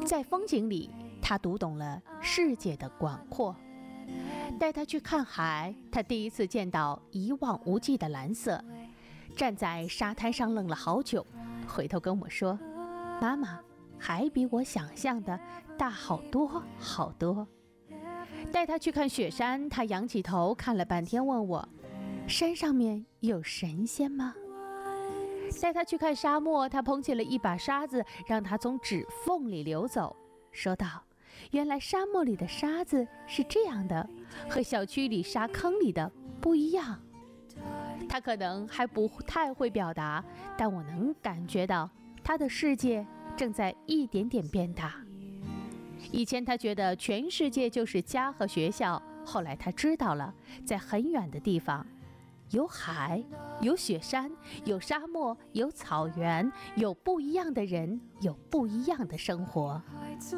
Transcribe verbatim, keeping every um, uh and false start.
在风景里，他读懂了世界的广阔。带他去看海，他第一次见到一望无际的蓝色。站在沙滩上愣了好久，回头跟我说：妈妈，海比我想象的大好多好多。带他去看雪山，他仰起头看了半天，问我：山上面有神仙吗？带他去看沙漠，他捧起了一把沙子，让它从指缝里流走，说道：原来沙漠里的沙子是这样的，和小区里沙坑里的不一样。他可能还不太会表达，但我能感觉到他的世界正在一点点变大。以前他觉得全世界就是家和学校，后来他知道了，在很远的地方有海，有雪山，有沙漠，有草原，有不一样的人，有不一样的生活。